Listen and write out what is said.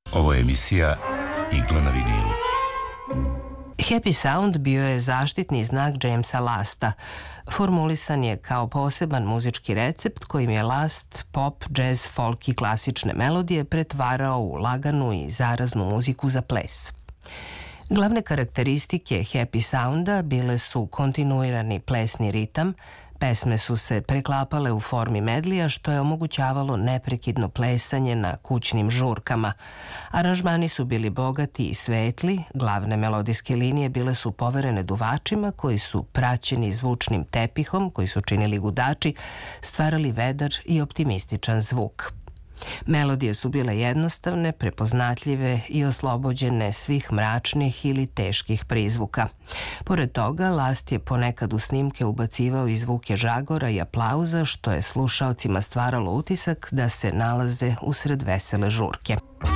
Ovo je emisija Igla na vinilu. Happy Sound bio je zaštitni znak Jamesa Lasta. Formulisan je kao poseban muzički recept kojim je Last pop, jazz, folk i klasične melodije pretvarao u laganu i zaraznu muziku za ples. Glavne karakteristike Happy Sounda bile su kontinuirani plesni ritam, pesme su se preklapale u formi medlija što je omogućavalo neprekidno plesanje na kućnim žurkama. Aranžmani su bili bogati i svetli, glavne melodijske linije bile su poverene duvačima koji su praćeni zvučnim tepihom koji su činili gudači, stvarali vedar i optimističan zvuk. Melodije su bile jednostavne, prepoznatljive i oslobođene svih mračnih ili teških prizvuka. Pored toga, Last je ponekad u snimke ubacivao i zvuke žagora i aplauza, što je slušaocima stvaralo utisak da se nalaze usred vesele žurke.